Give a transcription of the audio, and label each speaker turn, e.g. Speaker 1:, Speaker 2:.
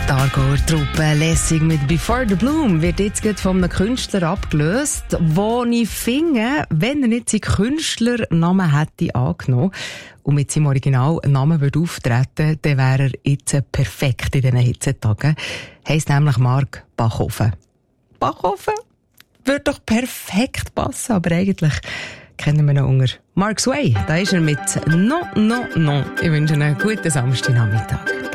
Speaker 1: Die Aargauer Truppe Lessing mit «Before the Bloom» wird jetzt gerade von einem Künstler abgelöst, wo ich finde, wenn er nicht seinen Künstlernamen hätte angenommen und mit seinem Originalnamen würde auftreten, dann wäre er jetzt perfekt in diesen Hitzetagen. Heisst nämlich Marc Bachhofen. Bachhofen? Würde doch perfekt passen, aber eigentlich kennen wir ihn unter Mark Sway. Da ist er mit «Non, non, non». Ich wünsche einen guten Samstagnachmittag.